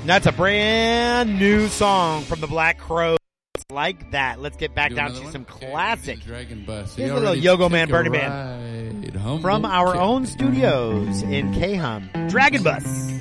That's a brand new song from the Black Crowes. Like that. Let's get back down to some classic. Dragon Bus. Here's a little Yogo Man, Bernie Man from our own studios in K-Hum. Dragon Bus.